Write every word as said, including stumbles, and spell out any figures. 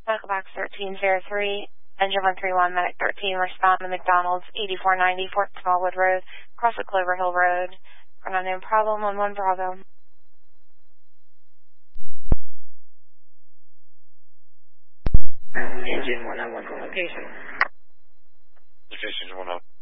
Medical box thirteen oh three, engine one three one, medic thirteen, respond to McDonald's, eighty-four ninety, Fort Smallwood Road, across the Clover Hill Road. For an unknown problem, one one Bravo. Engine one oh one, location. Location one oh one.